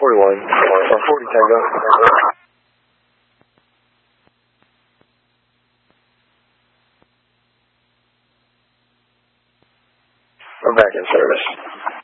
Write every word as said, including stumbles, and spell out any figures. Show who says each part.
Speaker 1: forty-one, or forty Tango. We're back in service.